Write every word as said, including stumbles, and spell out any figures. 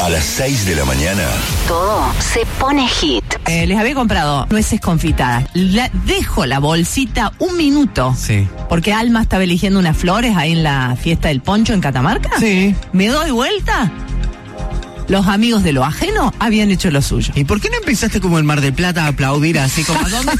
A las seis de la mañana. Todo se pone hit. Eh, les había comprado nueces confitadas. La, dejo la bolsita un minuto. Sí. Porque Alma estaba eligiendo unas flores ahí en la fiesta del poncho en Catamarca. Sí. Me doy vuelta. Los amigos de lo ajeno habían hecho lo suyo. ¿Y por qué no empezaste como el Mar del Plata a aplaudir así como, ¿dónde